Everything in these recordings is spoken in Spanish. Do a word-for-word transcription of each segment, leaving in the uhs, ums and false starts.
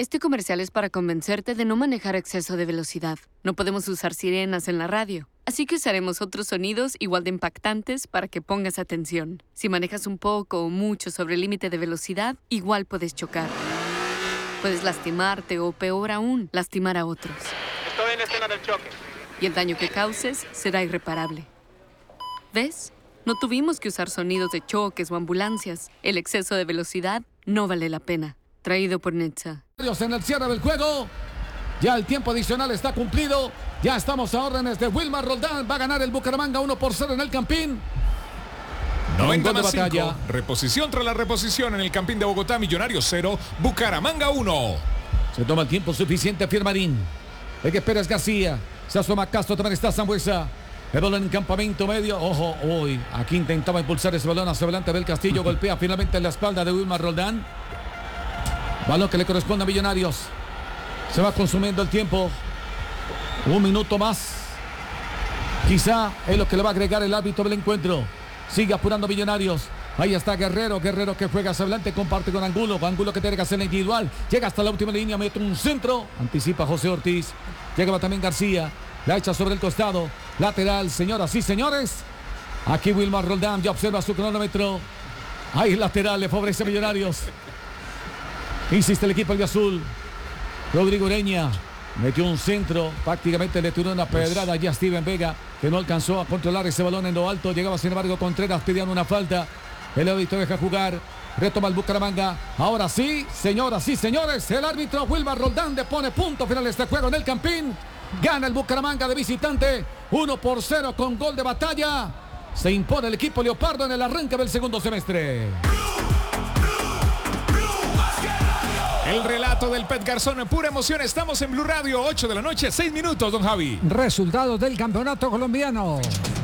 Este comercial es para convencerte de no manejar a exceso de velocidad. No podemos usar sirenas en la radio, así que usaremos otros sonidos igual de impactantes para que pongas atención. Si manejas un poco o mucho sobre el límite de velocidad, igual puedes chocar. Puedes lastimarte o, peor aún, lastimar a otros. Estoy en la escena del choque. Y el daño que causes será irreparable. ¿Ves? No tuvimos que usar sonidos de choques o ambulancias. El exceso de velocidad no vale la pena. Traído por Netza. En el cierre del juego, ya el tiempo adicional está cumplido. Ya estamos a órdenes de Wilmar Roldán. Va a ganar el Bucaramanga uno por cero en el Campín. noventa más cinco, reposición tras la reposición en el Campín de Bogotá. Millonarios cero, Bucaramanga uno. Se toma el tiempo suficiente Firmarín. El que espera es García. Se asoma Castro, también está Sambuesa. El balón en campamento medio. Ojo, hoy aquí intentaba impulsar ese balón hacia adelante. Del Castillo golpea finalmente en la espalda de Wilmar Roldán. Balón que le corresponde a Millonarios. Se va consumiendo el tiempo. Un minuto más. Quizá es lo que le va a agregar el árbitro del encuentro. Sigue apurando Millonarios. Ahí está Guerrero. Guerrero que juega hacia adelante. Comparte con Angulo. Angulo que tiene que hacer la individual. Llega hasta la última línea. Mete un centro. Anticipa José Ortiz. Llega también García. La echa sobre el costado. Lateral, señoras y señores. Aquí Wilmar Roldán ya observa su cronómetro. Ahí lateral. Le favorece a Millonarios. Insiste el equipo azul. Rodrigo Ureña metió un centro, prácticamente le tiró una pedrada allí a Steven Vega, que no alcanzó a controlar ese balón en lo alto. Llegaba sin embargo Contreras pidiendo una falta. El árbitro deja jugar, retoma el Bucaramanga. Ahora sí, señoras y señores, el árbitro Wilmar Roldán le pone punto final a este juego en el Campín. Gana el Bucaramanga de visitante, uno por cero con gol de Batalla. Se impone el equipo leopardo en el arranque del segundo semestre. El relato del Pet Garzón en pura emoción. Estamos en Blue Radio, ocho de la noche, seis minutos, don Javi. Resultados del campeonato colombiano.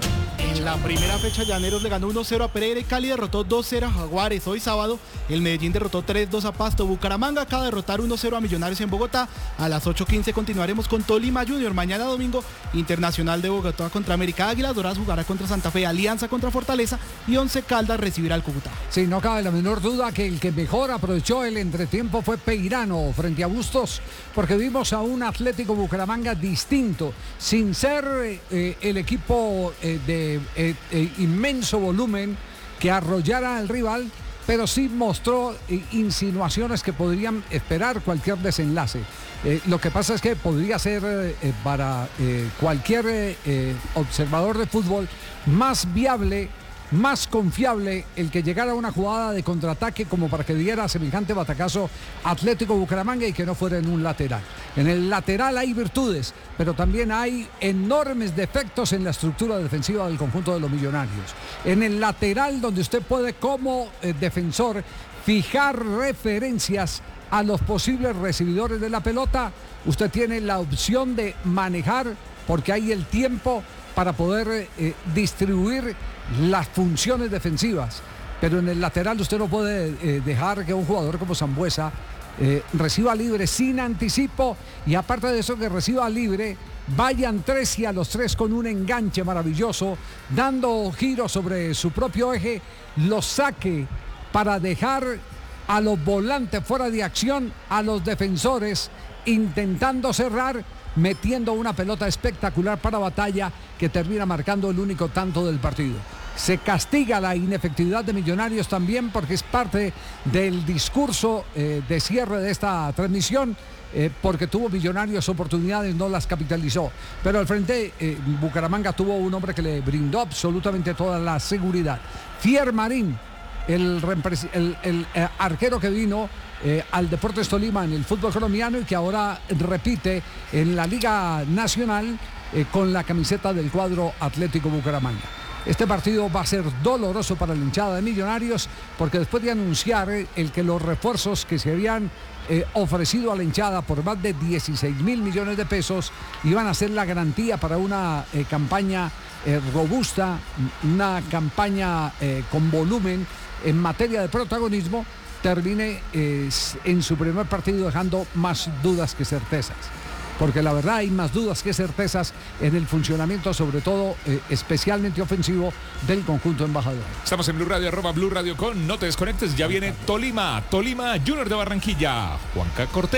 En la primera fecha, Llaneros le ganó uno cero a Pereira y Cali derrotó dos cero a Jaguares. Hoy sábado, el Medellín derrotó tres dos a Pasto. Bucaramanga acaba de derrotar uno cero a Millonarios en Bogotá. A las ocho quince continuaremos con Tolima Junior. Mañana domingo, Internacional de Bogotá contra América. Águilas Doradas jugará contra Santa Fe. Alianza contra Fortaleza. Y Once Caldas recibirá al Cúcuta. Sí, no cabe la menor duda que el que mejor aprovechó el entretiempo fue Peirano frente a Bustos, porque vimos a un Atlético Bucaramanga distinto, sin ser eh, el equipo eh, de Eh, eh, inmenso volumen que arrollara al rival, pero sí mostró eh, insinuaciones que podrían esperar cualquier desenlace. Eh, lo que pasa es que podría ser eh, para eh, cualquier eh, eh, observador de fútbol más viable, más confiable el que llegara a una jugada de contraataque como para que diera semejante batacazo Atlético Bucaramanga y que no fuera en un lateral. En el lateral hay virtudes, pero también hay enormes defectos en la estructura defensiva del conjunto de los Millonarios. En el lateral, donde usted puede como eh, defensor fijar referencias a los posibles recibidores de la pelota, usted tiene la opción de manejar, porque hay el tiempo para poder eh, distribuir las funciones defensivas, pero en el lateral usted no puede eh, dejar que un jugador como Sambuesa eh, reciba libre sin anticipo, y aparte de eso, que reciba libre, vayan tres y a los tres con un enganche maravilloso, dando giros sobre su propio eje, lo saque para dejar a los volantes fuera de acción, a los defensores intentando cerrar, metiendo una pelota espectacular para Batalla, que termina marcando el único tanto del partido. Se castiga la inefectividad de Millonarios también, porque es parte del discurso eh, de cierre de esta transmisión, eh, porque tuvo Millonarios oportunidades, no las capitalizó. Pero al frente, eh, Bucaramanga tuvo un hombre que le brindó absolutamente toda la seguridad. Fier Marín, el, el, el eh, arquero que vino eh, al Deportes Tolima en el fútbol colombiano y que ahora repite en la Liga Nacional eh, con la camiseta del cuadro Atlético Bucaramanga. Este partido va a ser doloroso para la hinchada de Millonarios, porque después de anunciar eh, el que los refuerzos que se habían eh, ofrecido a la hinchada por más de dieciséis mil millones de pesos iban a ser la garantía para una eh, campaña eh, robusta, una campaña eh, con volumen en materia de protagonismo, termine eh, en su primer partido dejando más dudas que certezas. Porque la verdad hay más dudas que certezas en el funcionamiento, sobre todo eh, especialmente ofensivo, del conjunto embajador. Estamos en Blue Radio, arroba Blue Radio con, no te desconectes, ya viene Tolima, Tolima Junior de Barranquilla, Juanca Cortés.